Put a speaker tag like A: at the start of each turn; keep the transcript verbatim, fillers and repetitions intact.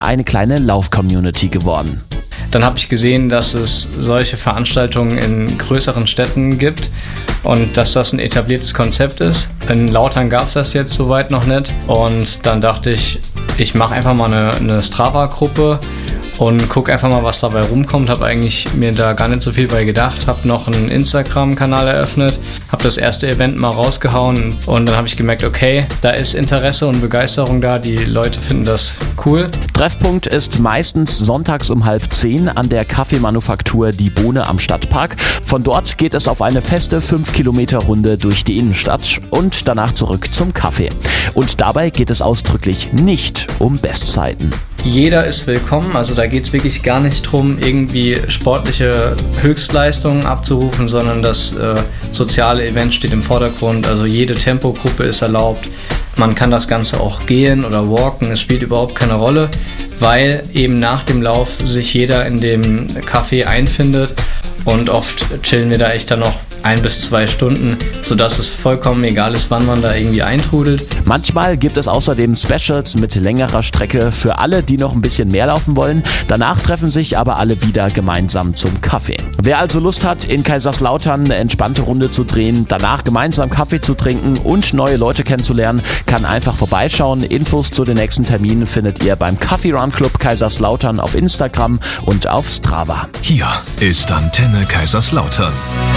A: eine kleine Lauf-Community geworden.
B: Dann habe ich gesehen, dass es solche Veranstaltungen in größeren Städten gibt und dass das ein etabliertes Konzept ist. In Lautern gab es das jetzt soweit noch nicht und dann dachte ich, ich mache einfach mal eine, eine Strava-Gruppe und gucke einfach mal, was dabei rumkommt. Habe eigentlich mir da gar nicht so viel bei gedacht, habe noch einen Instagram-Kanal eröffnet, habe das erste Event mal rausgehauen und dann habe ich gemerkt, okay, da ist Interesse und Begeisterung da, die Leute finden das cool.
A: Treffpunkt ist meistens sonntags um halb zehn an der Kaffeemanufaktur Die Bohne am Stadtpark. Von dort geht es auf eine feste fünf Kilometer Runde durch die Innenstadt und danach zurück zum Kaffee. Und dabei geht es ausdrücklich nicht um Bestzeiten.
B: Jeder ist willkommen, also da geht es wirklich gar nicht darum, irgendwie sportliche Höchstleistungen abzurufen, sondern das äh, soziale Event steht im Vordergrund, also jede Tempogruppe ist erlaubt. Man kann das Ganze auch gehen oder walken, es spielt überhaupt keine Rolle, weil eben nach dem Lauf sich jeder in dem Café einfindet und oft chillen wir da echt dann noch ein bis zwei Stunden, sodass es vollkommen egal ist, wann man da irgendwie eintrudelt.
A: Manchmal gibt es außerdem Specials mit längerer Strecke für alle, die noch ein bisschen mehr laufen wollen. Danach treffen sich aber alle wieder gemeinsam zum Kaffee. Wer also Lust hat, in Kaiserslautern eine entspannte Runde zu drehen, danach gemeinsam Kaffee zu trinken und neue Leute kennenzulernen, kann einfach vorbeischauen. Infos zu den nächsten Terminen findet ihr beim Kaffee Run Club Kaiserslautern auf Instagram und auf Strava.
C: Hier ist Antenne Kaiserslautern.